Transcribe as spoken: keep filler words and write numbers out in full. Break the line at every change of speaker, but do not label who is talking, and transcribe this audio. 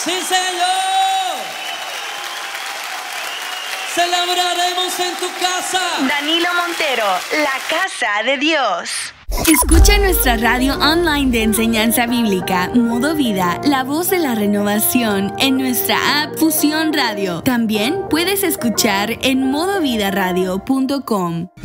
Sí, Señor. Celebraremos en tu casa.
Danilo Montero, la casa de Dios.
Escucha nuestra radio online de enseñanza bíblica, Modo Vida, la voz de la renovación, en nuestra app Fusión Radio. También puedes escuchar en modo vida radio punto com.